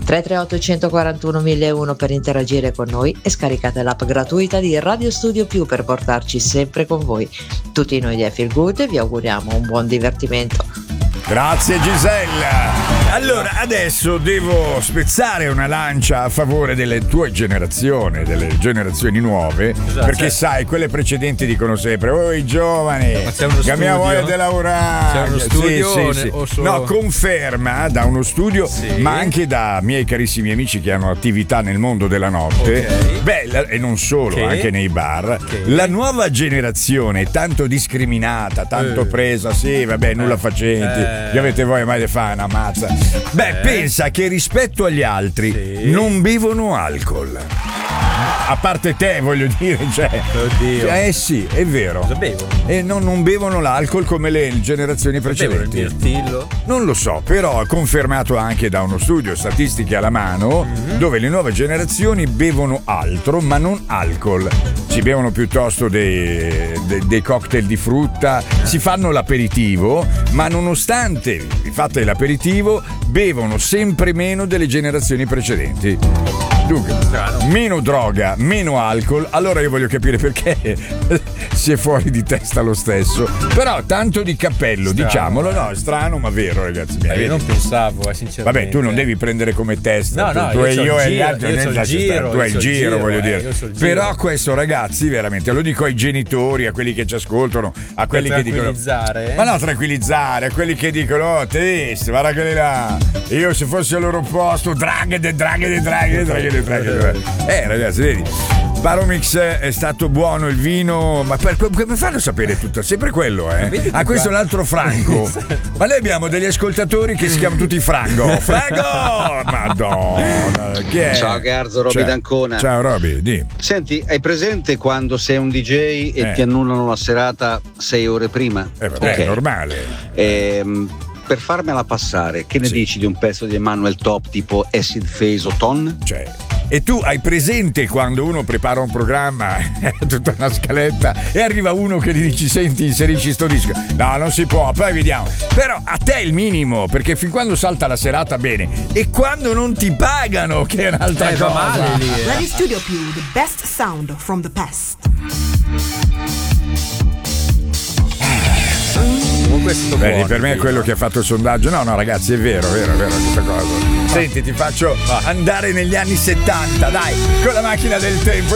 338 141 1001 per interagire con noi e scaricate l'app gratuita di Radio Studio Più per portarci sempre con voi. Tutti noi di Feel Good vi auguriamo un buon divertimento. Grazie Gisella. Allora adesso devo spezzare una lancia a favore delle tue generazioni, delle generazioni nuove, esatto, perché sai, quelle precedenti dicono sempre i giovani che abbiamo voglia di lavorare. C'è uno studio sì. o solo... No, conferma da uno studio, sì, ma anche da miei carissimi amici che hanno attività nel mondo della notte, okay, beh, e non solo, anche nei bar, la nuova generazione tanto discriminata, tanto presa, sì vabbè, nulla facenti, che avete voglia mai di fare una mazza. Beh, pensa che rispetto agli altri non bevono alcol. A parte te, voglio dire, cioè. Oddio. Sì, è vero. Cosa bevono? E non bevono l'alcol come le generazioni precedenti. Il mirtillo? Non lo so, però confermato anche da uno studio, statistiche alla mano, dove le nuove generazioni bevono altro, ma non alcol. Si bevono piuttosto dei cocktail di frutta, si fanno l'aperitivo, ma nonostante fate l'aperitivo, bevono sempre meno delle generazioni precedenti. Dunque, meno droga, meno alcol. Allora io voglio capire perché si è fuori di testa lo stesso. Però tanto di cappello, diciamolo. No, è strano ma vero, ragazzi miei. Io non pensavo, sinceramente. Vabbè, tu non devi prendere come testa. No, tu e io e gli giro, altri. io so il giro, tu hai il giro, voglio dire. Però giro. questo, ragazzi, veramente, lo dico ai genitori, a quelli che ci ascoltano, a quelli che dicono. Ma no, tranquillizzare, a quelli che dicono, oh, te, guarda quelli là. Io se fossi al loro posto, draghe. Ragazzi, vedi, Paromix è stato buono il vino, ma come fanno a sapere tutto? Sempre quello, questo è un altro Franco. Ma noi abbiamo degli ascoltatori che si chiamano tutti Franco. Madonna, chi è? Ciao Garzo, Roby D'Ancona. Ciao Roby, di. Senti, hai presente quando sei un DJ e ti annullano la serata 6 ore prima? Vabbè, è normale. Per farmela passare, che ne dici di un pezzo di Emanuel Top tipo Acid Phase o Ton? Cioè, e tu hai presente quando uno prepara un programma, tutta una scaletta, e arriva uno che gli dici, senti, inserisci sto disco? No, non si può, poi vediamo. Però a te è il minimo, perché fin quando salta la serata bene, e quando non ti pagano, che è un'altra cosa. Male lì, Radio Studio Più, the best sound from the past. Vedi, per me è quello che ha fatto il sondaggio. No, ragazzi, è vero questa cosa. Senti, ti faccio andare negli anni 70, dai, con la macchina del tempo.